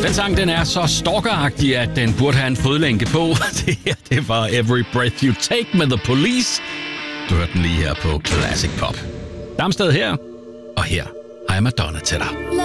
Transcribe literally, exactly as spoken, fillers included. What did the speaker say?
Den sang, den er så stalkeragtig, at den burde have en fodlænke på. Det her, det var Every Breath You Take med The Police. Du hørte den lige her på Classic Pop. Damsted her, og her har jeg Madonna til dig.